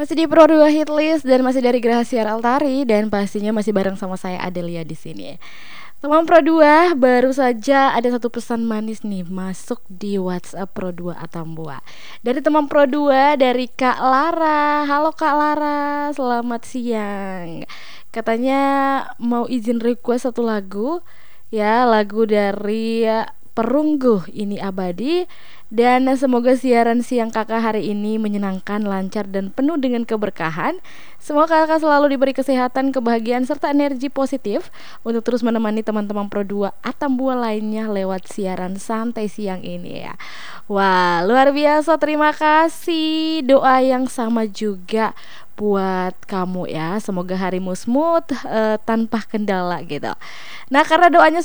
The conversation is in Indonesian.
Masih di Pro 2 Hitlist dan masih dari Gracia Altari dan pastinya masih bareng sama saya Adelia di sini. Teman Pro 2, baru saja ada satu pesan manis nih masuk di WhatsApp Pro 2 Atambua. Dari teman Pro 2 dari Kak Lara. Halo Kak Lara, selamat siang. Katanya mau izin request satu lagu. Ya, lagu dari Perunggu Ini Abadi. Dan semoga siaran siang kakak hari ini menyenangkan, lancar, dan penuh dengan keberkahan. Semoga kakak selalu diberi kesehatan, kebahagiaan, serta energi positif untuk terus menemani teman-teman Pro 2 Atambua lainnya lewat siaran santai siang ini ya. Wah, luar biasa, terima kasih. Doa yang sama juga buat kamu ya. Semoga harimu smooth tanpa kendala gitu. Nah, karena doanya